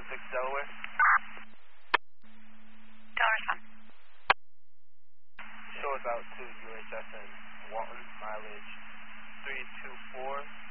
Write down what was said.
416 Delaware. Delaware. Show us out to UHS and Walton, mileage 324.